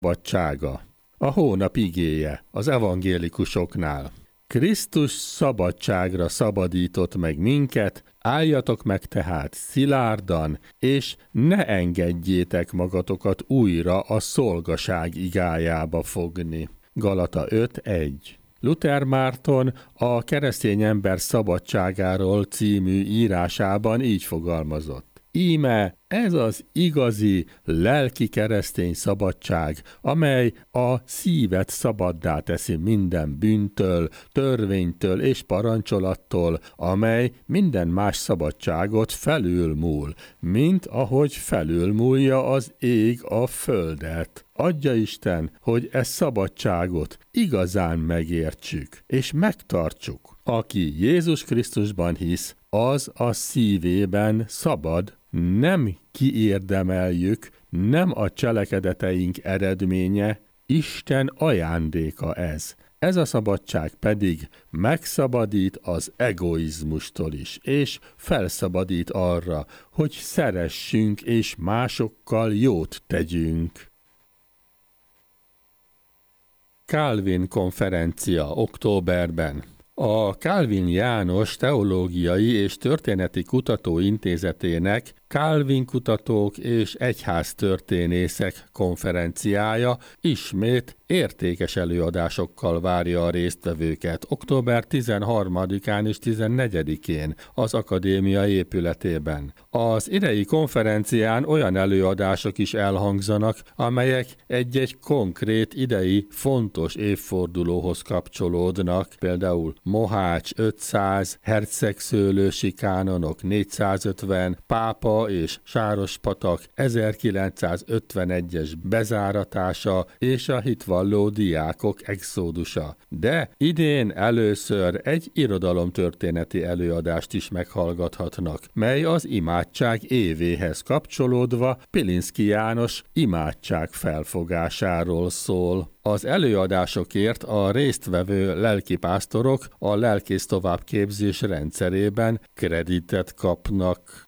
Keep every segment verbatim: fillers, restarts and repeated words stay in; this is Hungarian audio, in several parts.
szabadsága. A hónap igéje az evangélikusoknál. Krisztus szabadságra szabadított meg minket, álljatok meg tehát szilárdan, és ne engedjétek magatokat újra a szolgaság igájába fogni. Galata öt egy. Luther Márton a Keresztény ember szabadságáról című írásában így fogalmazott. Íme ez az igazi, lelki keresztény szabadság, amely a szívet szabaddá teszi minden bűntől, törvénytől és parancsolattól, amely minden más szabadságot felülmúl, mint ahogy felülmúlja az ég a földet. Adja Isten, hogy e szabadságot igazán megértsük és megtartsuk. Aki Jézus Krisztusban hisz, az a szívében szabad, nem kiérdemeljük, nem a cselekedeteink eredménye, Isten ajándéka ez. Ez a szabadság pedig megszabadít az egoizmustól is, és felszabadít arra, hogy szeressünk és másokkal jót tegyünk. Calvin konferencia októberben. A Calvin János Teológiai és Történeti Kutatóintézetének Calvin kutatók és egyháztörténészek konferenciája ismét értékes előadásokkal várja a résztvevőket október tizenharmadikán és tizennegyedikén az akadémia épületében. Az idei konferencián olyan előadások is elhangzanak, amelyek egy-egy konkrét idei fontos évfordulóhoz kapcsolódnak, például Mohács ötszáz, hercegszőlősi kánonok négyszázötven, pápa és Sárospatak ezerkilencszázötvenegyes bezáratása és a hitvalló diákok exódusa. De idén először egy irodalomtörténeti előadást is meghallgathatnak, mely az imádság évéhez kapcsolódva Pilinszky János imádság felfogásáról szól. Az előadásokért a résztvevő lelkipásztorok a lelkész továbbképzés rendszerében kreditet kapnak.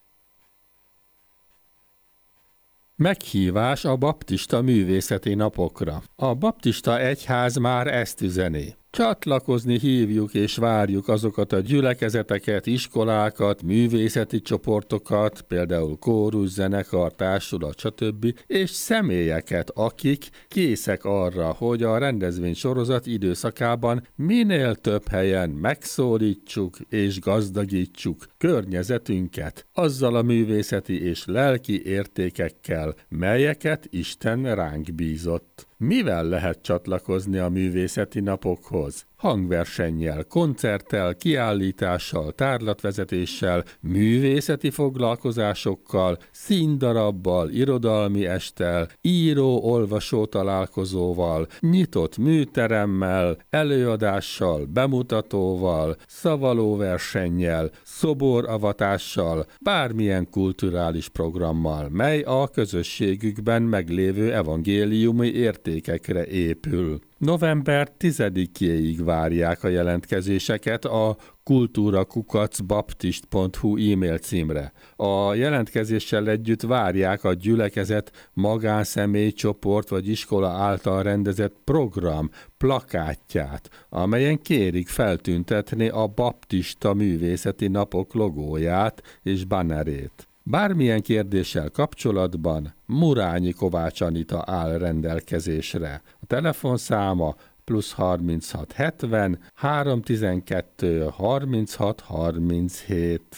Meghívás a baptista művészeti napokra. A baptista egyház már ezt üzeni. Csatlakozni hívjuk és várjuk azokat a gyülekezeteket, iskolákat, művészeti csoportokat, például kórus, zenekar, társulat, stb. És személyeket, akik készek arra, hogy a rendezvény sorozat időszakában minél több helyen megszólítsuk és gazdagítsuk környezetünket azzal a művészeti és lelki értékekkel, melyeket Isten ránk bízott. Mivel lehet csatlakozni a művészeti napokhoz? Hangversennyel, koncerttel, kiállítással, tárlatvezetéssel, művészeti foglalkozásokkal, színdarabbal, irodalmi esttel, író-olvasó találkozóval, nyitott műteremmel, előadással, bemutatóval, szavalóversennyel, szoboravatással, bármilyen kulturális programmal, mely a közösségükben meglévő evangéliumi értékekre épül. november tizedikéig várják a jelentkezéseket a kultúrakukac baptist pont hu e-mail címre. A jelentkezéssel együtt várják a gyülekezet, magánszemély, csoport vagy iskola által rendezett program plakátját, amelyen kérik feltüntetni a baptista művészeti napok logóját és bannerét. Bármilyen kérdéssel kapcsolatban Murányi Kovács Anita áll rendelkezésre. A telefonszáma plusz harminchat hetven háromszáztizenkettő harminchat harminchét.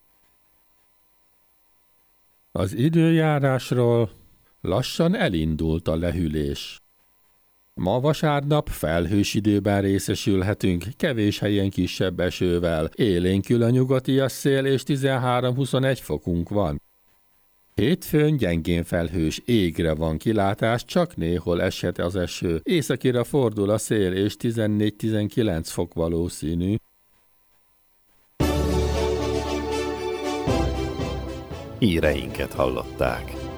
Az időjárásról lassan elindult a lehűlés. Ma vasárnap felhős időben részesülhetünk, kevés helyen kisebb esővel, élénkül a nyugatias szél és tizenhárom-huszonegy fokunk van. Hétfőn gyengén felhős égre van kilátás, csak néhol eshet az eső, északira fordul a szél és tizennégy-tizenkilenc fok valószínű. Híreinket hallották.